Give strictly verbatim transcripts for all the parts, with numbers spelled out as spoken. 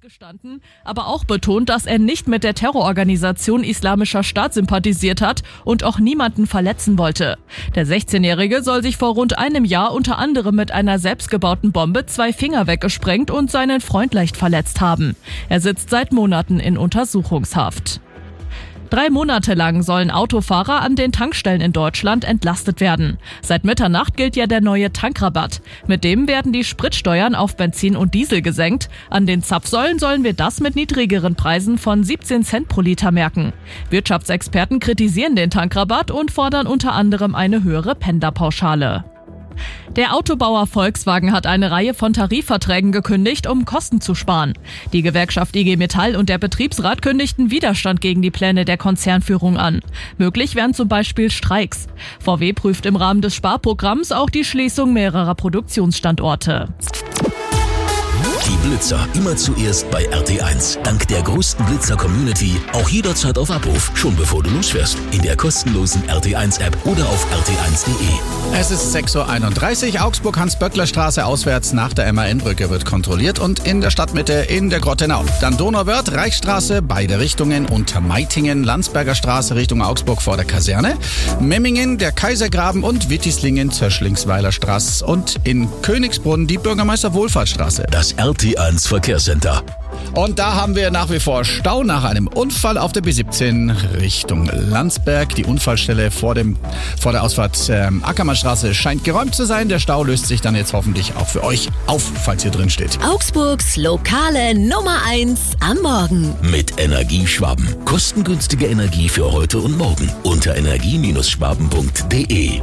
gestanden, aber auch betont, dass er nicht mit der Terrororganisation Islamischer Staat sympathisiert hat und auch niemanden verletzen wollte. Der sechzehnjährige soll sich vor rund einem Jahr unter anderem mit einer selbstgebauten Bombe zwei Finger weggesprengt und seinen Freund leicht verletzt haben. Er sitzt seit Monaten in Untersuchungshaft. Drei Monate lang sollen Autofahrer an den Tankstellen in Deutschland entlastet werden. Seit Mitternacht gilt ja der neue Tankrabatt. Mit dem werden die Spritsteuern auf Benzin und Diesel gesenkt. An den Zapfsäulen sollen wir das mit niedrigeren Preisen von siebzehn Cent pro Liter merken. Wirtschaftsexperten kritisieren den Tankrabatt und fordern unter anderem eine höhere Pendlerpauschale. Der Autobauer Volkswagen hat eine Reihe von Tarifverträgen gekündigt, um Kosten zu sparen. Die Gewerkschaft I G Metall und der Betriebsrat kündigten Widerstand gegen die Pläne der Konzernführung an. Möglich wären zum Beispiel Streiks. V W prüft im Rahmen des Sparprogramms auch die Schließung mehrerer Produktionsstandorte. Die Blitzer immer zuerst bei R T eins. Dank der größten Blitzer-Community auch jederzeit auf Abruf, schon bevor du losfährst. In der kostenlosen R T eins App oder auf r t eins punkt d e. Es ist sechs Uhr einunddreißig. Augsburg-Hans-Böckler-Straße auswärts nach der M A N-Brücke wird kontrolliert und in der Stadtmitte in der Grottenau. Dann Donauwörth, Reichsstraße, beide Richtungen, Untermeitingen, Landsberger Straße Richtung Augsburg vor der Kaserne, Memmingen, der Kaisergraben und Wittislingen, Zöschlingsweiler Straße und in Königsbrunn die Bürgermeister-Wohlfahrtsstraße. Das R T eins Verkehrscenter. Und da haben wir nach wie vor Stau nach einem Unfall auf der B siebzehn Richtung Landsberg. Die Unfallstelle vor, dem, vor der Ausfahrt ähm, Ackermannstraße scheint geräumt zu sein. Der Stau löst sich dann jetzt hoffentlich auch für euch auf, falls ihr drin steht. Augsburgs lokale Nummer eins am Morgen. Mit Energieschwaben. Kostengünstige Energie für heute und morgen. Unter energie schwaben punkt d e.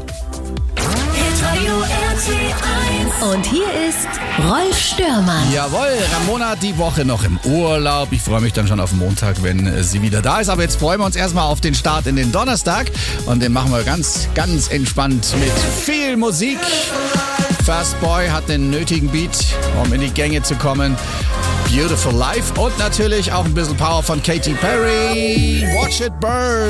Und hier ist Rolf Störmann. Jawohl, Ramona die Woche noch im Urlaub. Ich freue mich dann schon auf Montag, wenn sie wieder da ist. Aber jetzt freuen wir uns erstmal auf den Start in den Donnerstag. Und den machen wir ganz, ganz entspannt mit viel Musik. Fast Boy hat den nötigen Beat, um in die Gänge zu kommen. Beautiful Life und natürlich auch ein bisschen Power von Katy Perry. Watch it burn.